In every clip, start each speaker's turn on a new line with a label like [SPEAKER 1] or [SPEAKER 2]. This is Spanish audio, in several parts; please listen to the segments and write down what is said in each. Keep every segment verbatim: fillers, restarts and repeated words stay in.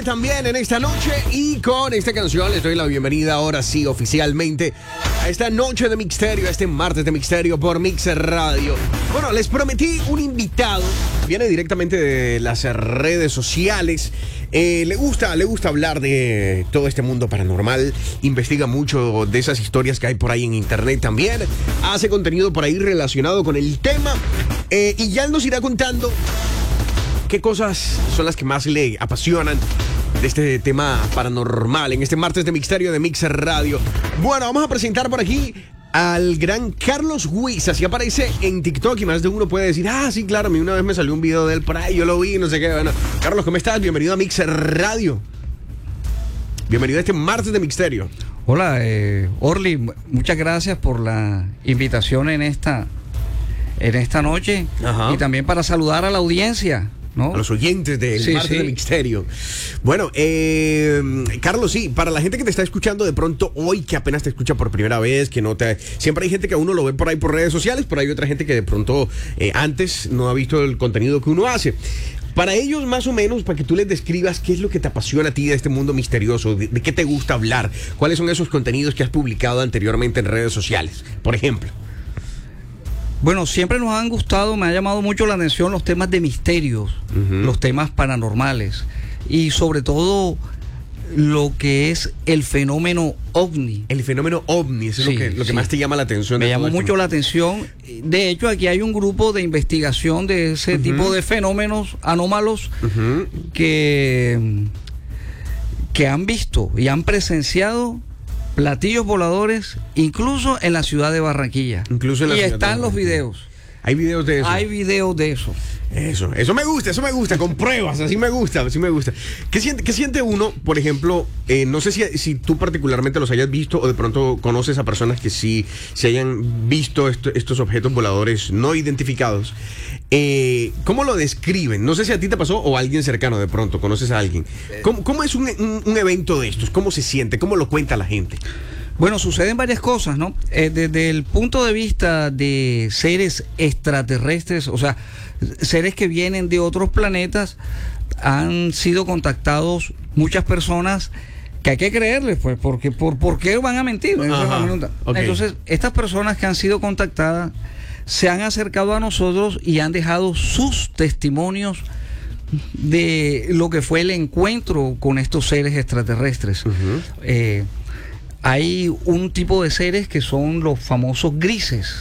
[SPEAKER 1] También en esta noche y con esta canción les doy la bienvenida ahora sí oficialmente a esta noche de Mixterio, a este martes de Mixterio por Mix Radio. Bueno, les prometí un invitado, viene directamente de las redes sociales. Eh, le gusta, le gusta hablar de todo este mundo paranormal, investiga mucho de esas historias que hay por ahí en internet también, hace contenido por ahí relacionado con el tema eh, y ya nos irá contando qué cosas son las que más le apasionan de este tema paranormal en este martes de Mixterio de Mix Radio. Bueno, vamos a presentar por aquí al gran Carlos Wiz. Así aparece en TikTok y más de uno puede decir, ah, sí, claro, a mí una vez me salió un video de él por ahí, yo lo vi, no sé qué. Bueno, Carlos, ¿cómo estás? Bienvenido a Mix Radio. Bienvenido a este martes de Mixterio.
[SPEAKER 2] Hola, eh, Orly, muchas gracias por la invitación en esta, en esta noche. Ajá. Y también para saludar a la audiencia, ¿no?
[SPEAKER 1] A los oyentes del
[SPEAKER 2] sí,
[SPEAKER 1] martes
[SPEAKER 2] sí.
[SPEAKER 1] de Mixterio. Bueno, eh, Carlos, sí, para la gente que te está escuchando de pronto hoy, que apenas te escucha por primera vez, que no te... Siempre hay gente que a uno lo ve por ahí por redes sociales, pero hay otra gente que de pronto eh, antes no ha visto el contenido que uno hace. Para ellos, más o menos, para que tú les describas qué es lo que te apasiona a ti de este mundo misterioso, de, de qué te gusta hablar, cuáles son esos contenidos que has publicado anteriormente en redes sociales, por ejemplo.
[SPEAKER 2] Bueno, siempre nos han gustado, me ha llamado mucho la atención los temas de misterios, uh-huh. los temas paranormales y sobre todo lo que es el fenómeno ovni.
[SPEAKER 1] El fenómeno ovni, eso
[SPEAKER 2] sí,
[SPEAKER 1] es lo que, lo que
[SPEAKER 2] sí.
[SPEAKER 1] más te llama la atención.
[SPEAKER 2] Me
[SPEAKER 1] de
[SPEAKER 2] llamó
[SPEAKER 1] todo
[SPEAKER 2] mucho
[SPEAKER 1] esto.
[SPEAKER 2] la atención. De hecho, aquí hay un grupo de investigación de ese uh-huh. tipo de fenómenos anómalos uh-huh. que, que han visto y han presenciado platillos voladores, incluso en la ciudad de Barranquilla.
[SPEAKER 1] Incluso en la
[SPEAKER 2] y
[SPEAKER 1] ciudad
[SPEAKER 2] están
[SPEAKER 1] de
[SPEAKER 2] los videos.
[SPEAKER 1] Hay videos de eso.
[SPEAKER 2] Hay videos de eso.
[SPEAKER 1] Eso, eso me gusta, eso me gusta, con pruebas, así me gusta, así me gusta. ¿Qué siente, qué siente uno, por ejemplo, eh, no sé si, si tú particularmente los hayas visto o de pronto conoces a personas que sí se hayan visto esto, estos objetos voladores no identificados? Eh, ¿Cómo lo describen? No sé si a ti te pasó o a alguien cercano de pronto, conoces a alguien. ¿Cómo, cómo es un, un, un evento de estos? ¿Cómo se siente? ¿Cómo lo cuenta la gente?
[SPEAKER 2] Bueno, suceden varias cosas, ¿no? Eh, desde el punto de vista de seres extraterrestres, o sea, seres que vienen de otros planetas, han sido contactados muchas personas que hay que creerles, pues, porque ¿por, ¿por qué van a mentir? Esa es la pregunta. Okay. Entonces, estas personas que han sido contactadas se han acercado a nosotros y han dejado sus testimonios de lo que fue el encuentro con estos seres extraterrestres. Uh-huh. Eh, Hay un tipo de seres que son los famosos grises.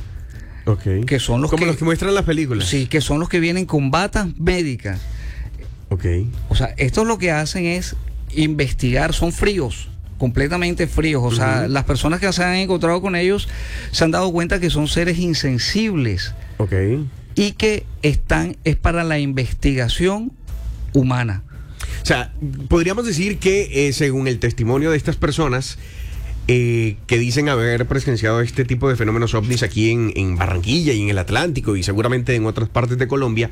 [SPEAKER 1] Okay.
[SPEAKER 2] Que son los
[SPEAKER 1] Como
[SPEAKER 2] que,
[SPEAKER 1] los que muestran las películas.
[SPEAKER 2] Sí, que son los que vienen con batas médicas.
[SPEAKER 1] Okay.
[SPEAKER 2] O sea, estos lo que hacen es investigar, son fríos, completamente fríos. O uh-huh. sea, las personas que se han encontrado con ellos se han dado cuenta que son seres insensibles.
[SPEAKER 1] Okay.
[SPEAKER 2] Y que están, es para la investigación humana.
[SPEAKER 1] O sea, podríamos decir que eh, según el testimonio de estas personas eh, que dicen haber presenciado este tipo de fenómenos ovnis aquí en, en Barranquilla y en el Atlántico y seguramente en otras partes de Colombia,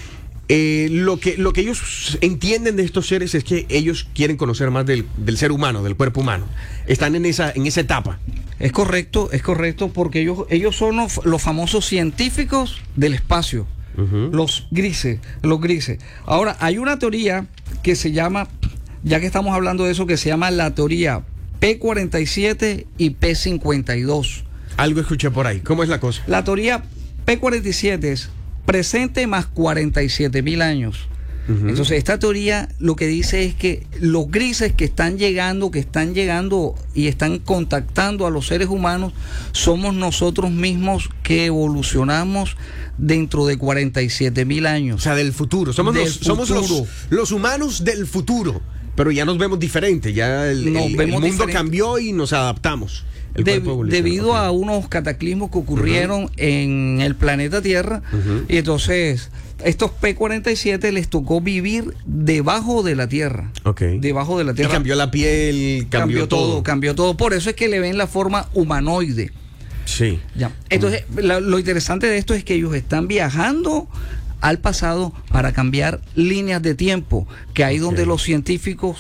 [SPEAKER 1] eh, lo que, lo que ellos entienden de estos seres es que ellos quieren conocer más del, del ser humano, del cuerpo humano. Están en esa, en esa etapa.
[SPEAKER 2] Es correcto, es correcto, porque ellos, ellos son los, los famosos científicos del espacio. Uh-huh. Los grises, los grises. Ahora, hay una teoría que se llama, ya que estamos hablando de eso, que se llama la teoría P cuarenta y siete y P cincuenta y dos.
[SPEAKER 1] Algo escuché por ahí. ¿Cómo es la cosa?
[SPEAKER 2] La teoría P cuarenta y siete es presente más cuarenta y siete mil años. Uh-huh. Entonces, esta teoría lo que dice es que los grises que están llegando, que están llegando y están contactando a los seres humanos, somos nosotros mismos que evolucionamos dentro de cuarenta y siete mil años.
[SPEAKER 1] O sea, del futuro. Somos,
[SPEAKER 2] del
[SPEAKER 1] los,
[SPEAKER 2] futuro.
[SPEAKER 1] somos los, los humanos del futuro. Pero ya nos vemos diferente. Ya el,
[SPEAKER 2] nos
[SPEAKER 1] el,
[SPEAKER 2] vemos
[SPEAKER 1] el mundo
[SPEAKER 2] diferente.
[SPEAKER 1] Cambió y nos adaptamos.
[SPEAKER 2] De, debido okay. a unos cataclismos que ocurrieron uh-huh. en el planeta Tierra. Uh-huh. Y entonces, estos P cuarenta y siete les tocó vivir debajo de la Tierra.
[SPEAKER 1] Okay.
[SPEAKER 2] Debajo de la Tierra.
[SPEAKER 1] Y cambió la piel, cambió,
[SPEAKER 2] cambió todo,
[SPEAKER 1] todo.
[SPEAKER 2] Cambió todo. Por eso es que le ven la forma humanoide.
[SPEAKER 1] Sí.
[SPEAKER 2] Ya. Entonces, uh-huh. la, lo interesante de esto es que ellos están viajando al pasado para cambiar líneas de tiempo, que ahí okay. donde los científicos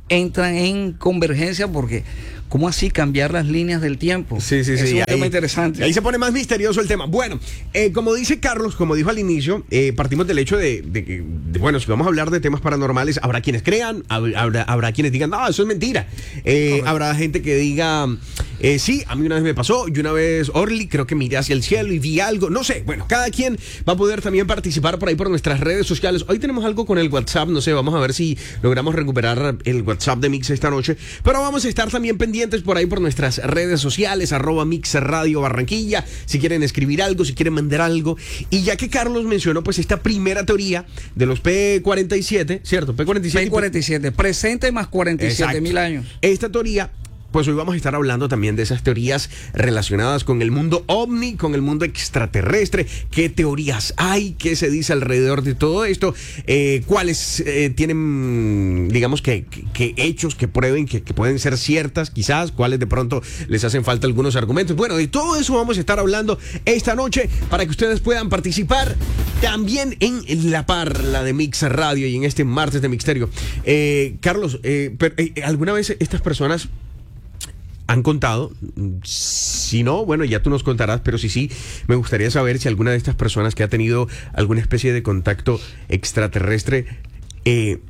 [SPEAKER 2] entran en convergencia porque ¿cómo así cambiar las líneas del tiempo?
[SPEAKER 1] Sí, sí, sí.
[SPEAKER 2] Es un
[SPEAKER 1] ahí,
[SPEAKER 2] tema interesante.
[SPEAKER 1] Ahí se pone más misterioso el tema. Bueno, eh, como dice Carlos, como dijo al inicio, eh, partimos del hecho de, de que, de, bueno, si vamos a hablar de temas paranormales, habrá quienes crean, habrá, habrá quienes digan, no, eso es mentira. Eh, habrá gente que diga, eh, sí, a mí una vez me pasó, y una vez, Orly, creo que miré hacia el cielo y vi algo, no sé. Bueno, cada quien va a poder también participar por ahí por nuestras redes sociales. Hoy tenemos algo con el WhatsApp, no sé, vamos a ver si logramos recuperar el WhatsApp de Mix esta noche, pero vamos a estar también pendientes por ahí por nuestras redes sociales, arroba Mix Radio Barranquilla, si quieren escribir algo, si quieren mandar algo. Y ya que Carlos mencionó pues esta primera teoría de los P cuarenta y siete, ¿cierto? P cuarenta y siete.
[SPEAKER 2] P cuarenta y siete, presente más cuarenta y siete mil años.
[SPEAKER 1] Esta teoría, pues hoy vamos a estar hablando también de esas teorías relacionadas con el mundo ovni, con el mundo extraterrestre. ¿Qué teorías hay? ¿Qué se dice alrededor de todo esto? Eh, ¿Cuáles eh, tienen, digamos, que, que, que hechos que prueben que, que pueden ser ciertas, quizás? ¿Cuáles de pronto les hacen falta algunos argumentos? Bueno, de todo eso vamos a estar hablando esta noche para que ustedes puedan participar también en La Parla de Mix Radio y en este martes de Mixterio. Eh, Carlos, eh, pero, eh, ¿alguna vez estas personas han contado? Si no, bueno, ya tú nos contarás, pero si sí, me gustaría saber si alguna de estas personas que ha tenido alguna especie de contacto extraterrestre eh,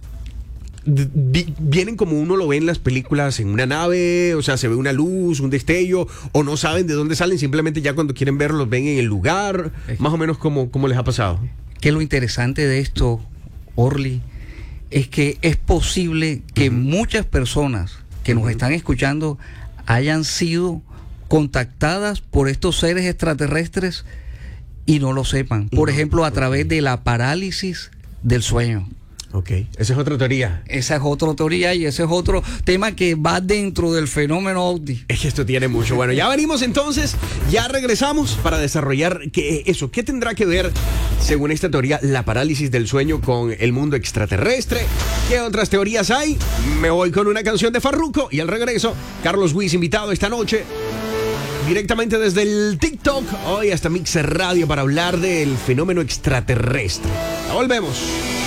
[SPEAKER 1] vienen como uno lo ve en las películas, en una nave, o sea, se ve una luz, un destello, o no saben de dónde salen, simplemente ya cuando quieren verlos los ven en el lugar, más o menos como, como les ha pasado.
[SPEAKER 2] Que lo interesante de esto, Orly, es que es posible que uh-huh. muchas personas que uh-huh. nos están escuchando hayan sido contactadas por estos seres extraterrestres y no lo sepan. Por no, ejemplo, a través de la parálisis del sueño.
[SPEAKER 1] Ok, esa es otra teoría.
[SPEAKER 2] Esa es otra teoría y ese es otro tema que va dentro del fenómeno ovni.
[SPEAKER 1] Es que esto tiene mucho. Bueno, ya venimos entonces, ya regresamos para desarrollar que eso. ¿Qué tendrá que ver, según esta teoría, la parálisis del sueño con el mundo extraterrestre? ¿Qué otras teorías hay? Me voy con una canción de Farruko y al regreso, Carlos Wiz invitado esta noche directamente desde el TikTok, hoy hasta Mix Radio para hablar del fenómeno extraterrestre. Ya volvemos.